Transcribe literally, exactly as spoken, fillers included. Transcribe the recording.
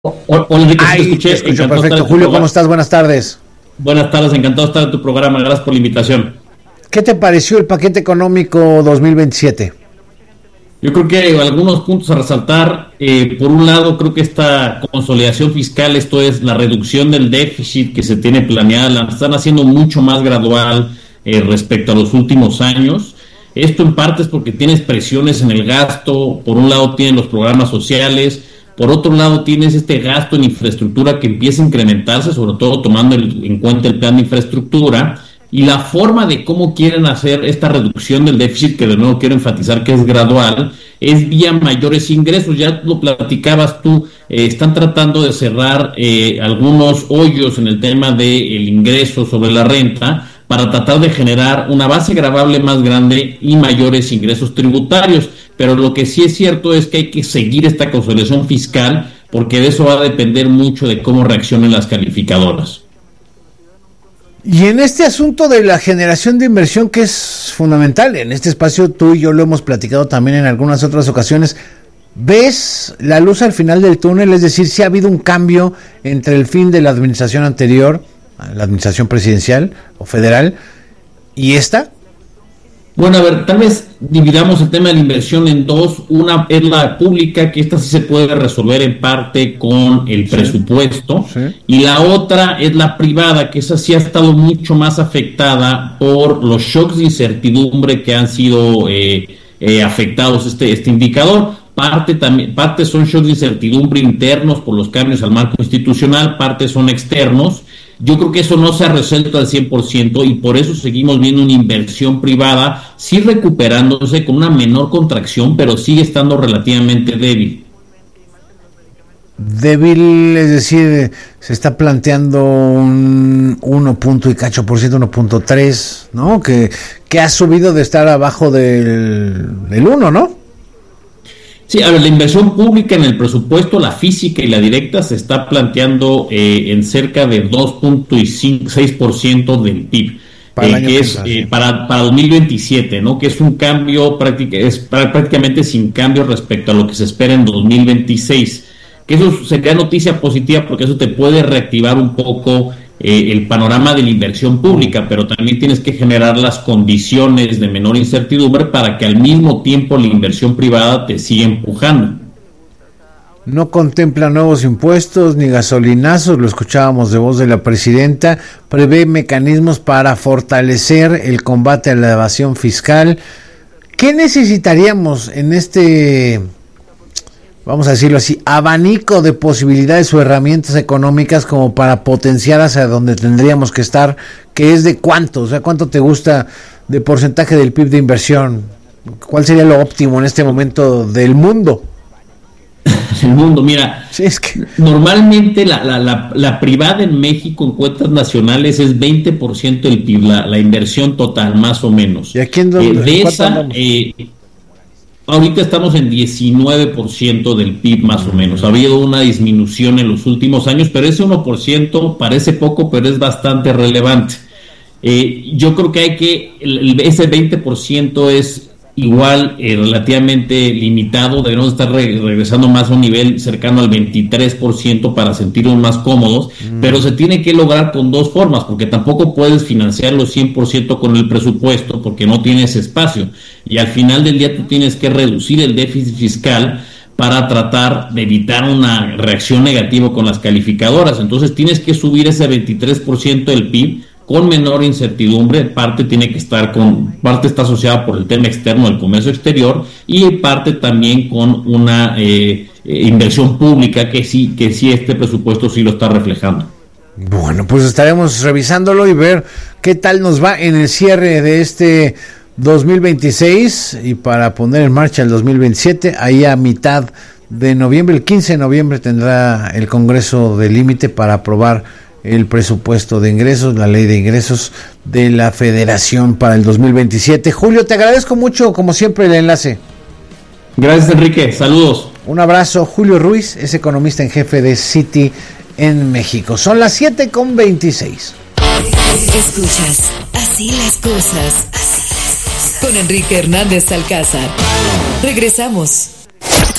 Hola Enrique, sí te escuché. Te escucho perfecto. Julio, ¿cómo estás? Buenas tardes. Buenas tardes, encantado de estar en tu programa, gracias por la invitación. ¿Qué te pareció el paquete económico dos mil veintisiete? Yo creo que hay algunos puntos a resaltar. Eh, por un lado, creo que esta consolidación fiscal, esto es la reducción del déficit que se tiene planeada, la están haciendo mucho más gradual eh, respecto a los últimos años. Esto en parte es porque tienes presiones en el gasto, por un lado tienen los programas sociales, por otro lado tienes este gasto en infraestructura que empieza a incrementarse, sobre todo tomando el, en cuenta el plan de infraestructura, y la forma de cómo quieren hacer esta reducción del déficit, que de nuevo quiero enfatizar que es gradual, es vía mayores ingresos. Ya lo platicabas tú, eh, están tratando de cerrar eh, algunos hoyos en el tema del ingreso sobre la renta, para tratar de generar una base gravable más grande y mayores ingresos tributarios. Pero lo que sí es cierto es que hay que seguir esta consolidación fiscal, porque de eso va a depender mucho de cómo reaccionen las calificadoras. Y en este asunto de la generación de inversión, que es fundamental, en este espacio tú y yo lo hemos platicado también en algunas otras ocasiones, ¿ves la luz al final del túnel? Es decir, si ha habido un cambio entre el fin de la administración anterior, la administración presidencial o federal, y esta. Bueno, a ver, tal vez dividamos el tema de la inversión en dos. Una es la pública, que esta sí se puede resolver en parte con el sí, presupuesto, sí. Y la otra es la privada, que esa sí ha estado mucho más afectada por los shocks de incertidumbre que han sido eh, eh, afectados este, este indicador. Parte también, parte son shocks de incertidumbre internos por los cambios al marco institucional, parte son externos. Yo creo que eso no se ha resuelto al cien por ciento y por eso seguimos viendo una inversión privada, sí recuperándose con una menor contracción, pero sigue estando relativamente débil. Débil, es decir, se está planteando un uno punto y cacho por ciento, uno punto tres, ¿no? Que, que ha subido de estar abajo del, del uno, ¿no? Sí, a ver, la inversión pública en el presupuesto, la física y la directa, se está planteando eh, en cerca de dos punto seis por ciento del P I B, para eh, que es pasado, eh, sí. para, para dos mil veintisiete, ¿no? Que es un cambio práctica, es prácticamente sin cambio respecto a lo que se espera en dos mil veintiséis. Que eso sería noticia positiva porque eso te puede reactivar un poco eh, el panorama de la inversión pública, pero también tienes que generar las condiciones de menor incertidumbre para que al mismo tiempo la inversión privada te siga empujando. No contempla nuevos impuestos ni gasolinazos, lo escuchábamos de voz de la presidenta. Prevé mecanismos para fortalecer el combate a la evasión fiscal. ¿Qué necesitaríamos en este, vamos a decirlo así, abanico de posibilidades o herramientas económicas como para potenciar hacia donde tendríamos que estar, que es de cuánto? O sea, ¿cuánto te gusta de porcentaje del P I B de inversión? ¿Cuál sería lo óptimo en este momento del mundo? El mundo, mira, sí, es que normalmente la, la, la, la privada en México en cuentas nacionales es veinte por ciento del P I B, la, la inversión total, más o menos. ¿Y aquí en dónde? Eh, de esa, eh, ahorita estamos en diecinueve por ciento del P I B más o menos. Ha habido una disminución en los últimos años, pero ese uno por ciento parece poco, pero es bastante relevante. Eh, yo creo que hay que, el, ese veinte por ciento es igual eh, relativamente limitado. Debemos estar re- regresando más a un nivel cercano al veintitrés por ciento para sentirnos más cómodos, mm. pero se tiene que lograr con dos formas, porque tampoco puedes financiarlo cien por ciento con el presupuesto, porque no tienes espacio, y al final del día tú tienes que reducir el déficit fiscal para tratar de evitar una reacción negativa con las calificadoras. Entonces tienes que subir ese veintitrés por ciento del P I B con menor incertidumbre. Parte tiene que estar con, parte está asociada por el tema externo del comercio exterior, y parte también con una eh, eh, inversión pública que sí, que sí este presupuesto sí lo está reflejando. Bueno, pues estaremos revisándolo y ver qué tal nos va en el cierre de este dos mil veintiséis, y para poner en marcha el dos mil veintisiete, ahí a mitad de noviembre, el quince de noviembre tendrá el Congreso de límite para aprobar el presupuesto de ingresos, la ley de ingresos de la Federación para el dos mil veintisiete. Julio, te agradezco mucho, como siempre, el enlace. Gracias, Enrique. Saludos. Un abrazo. Julio Ruiz es economista en jefe de Citi en México. Son las siete con veintiséis. Escuchas Así las cosas, así las cosas, con Enrique Hernández Alcázar. Regresamos.